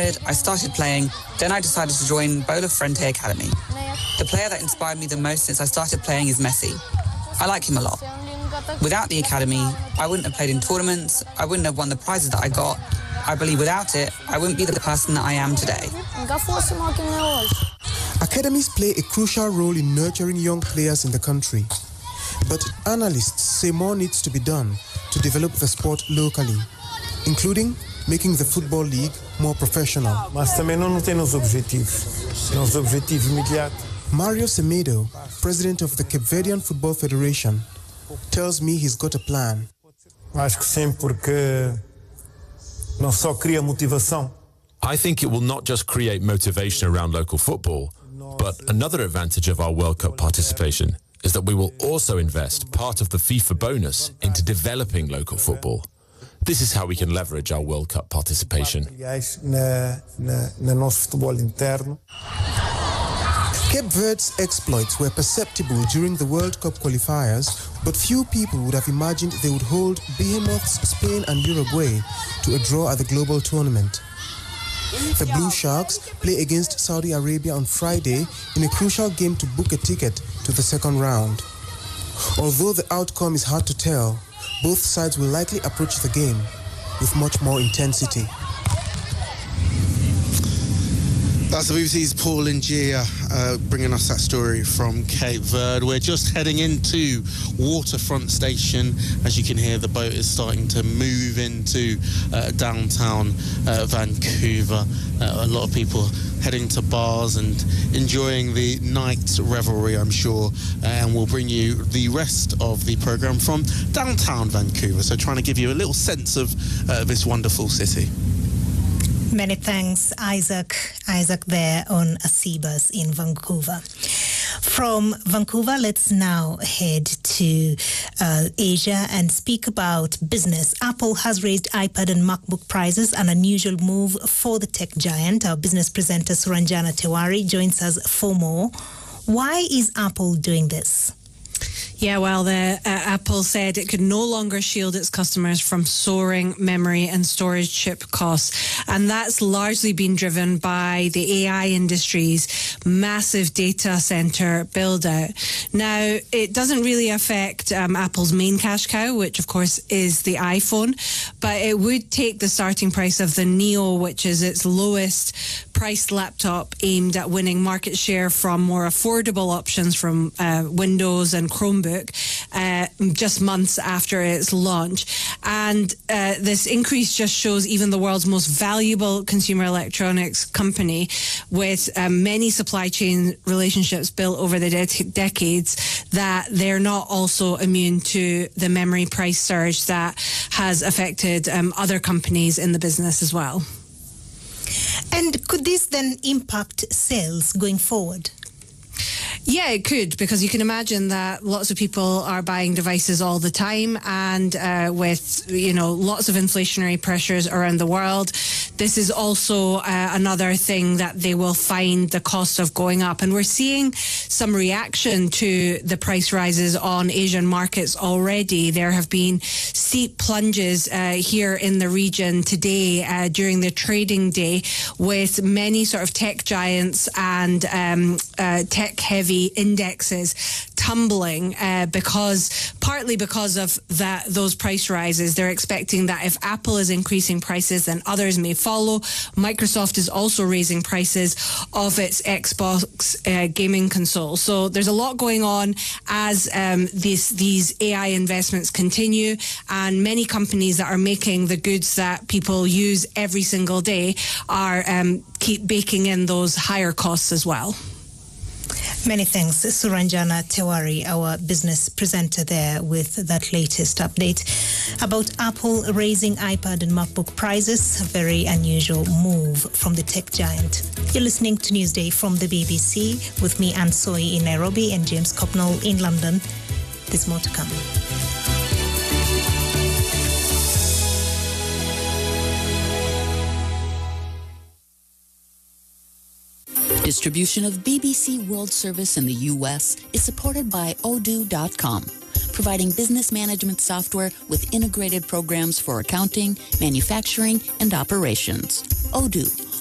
inspired, I started playing, then I decided to join Bola Frente Academy. The player that inspired me the most since I started playing is Messi. I like him a lot. Without the academy, I wouldn't have played in tournaments, I wouldn't have won the prizes that I got. I believe without it, I wouldn't be the person that I am today. Academies play a crucial role in nurturing young players in the country. But analysts say more needs to be done to develop the sport locally, including making the Football League more professional. Mas também não tem nos objetivos. Nos objetivos imediatos. Mario Semedo, president of the Cape Verdean Football Federation, tells me he's got a plan. Acho que sim, porque não só cria motivação. I think it will not just create motivation around local football, but another advantage of our World Cup participation is that we will also invest part of the FIFA bonus into developing local football. This is how we can leverage our World Cup participation. No nosso futebol interno. Cape Verde's exploits were perceptible during the World Cup qualifiers, but few people would have imagined they would hold behemoths Spain and Uruguay to a draw at the global tournament. The Blue Sharks play against Saudi Arabia on Friday in a crucial game to book a ticket to the second round. Although the outcome is hard to tell, both sides will likely approach the game with much more intensity. That's the BBC's Paul Ngia bringing us that story from Cape Verde. We're just heading into Waterfront Station. As you can hear, the boat is starting to move into downtown Vancouver. A lot of people heading to bars and enjoying the night revelry, I'm sure. And we'll bring you the rest of the programme from downtown Vancouver. So trying to give you a little sense of this wonderful city. Many thanks, Isaac. Isaac there on a sea bus in Vancouver. From Vancouver, let's now head to Asia and speak about business. Apple has raised iPad and MacBook prices, an unusual move for the tech giant. Our business presenter Suranjana Tewari joins us for more. Why is Apple doing this? Yeah, well, Apple said it could no longer shield its customers from soaring memory and storage chip costs. And that's largely been driven by the AI industry's massive data center build out. Now, it doesn't really affect Apple's main cash cow, which of course is the iPhone, but it would take the starting price of the Neo, which is its lowest priced laptop aimed at winning market share from more affordable options from Windows and Chromebook. Just months after its launch. And this increase just shows even the world's most valuable consumer electronics company with many supply chain relationships built over the decades that they're not also immune to the memory price surge that has affected other companies in the business as well. And could this then impact sales going forward? Yeah, it could, because you can imagine that lots of people are buying devices all the time, and with, lots of inflationary pressures around the world, this is also another thing that they will find the cost of going up. And we're seeing some reaction to the price rises on Asian markets already. There have been steep plunges here in the region today during the trading day, with many sort of tech giants and tech-heavy indexes tumbling partly because of those price rises. They're expecting that if Apple is increasing prices, then others may follow. Microsoft is also raising prices of its Xbox gaming console. So there's a lot going on as these AI investments continue, and many companies that are making the goods that people use every single day are keep baking in those higher costs as well. Many thanks, Suranjana Tewari, our business presenter there with that latest update about Apple raising iPad and MacBook prices, a very unusual move from the tech giant. You're listening to Newsday from the BBC with me, Anne Soy, in Nairobi, and James Copnall in London. There's more to come. Distribution of BBC World Service in the U.S. is supported by Odoo.com, providing business management software with integrated programs for accounting, manufacturing, and operations. Odoo,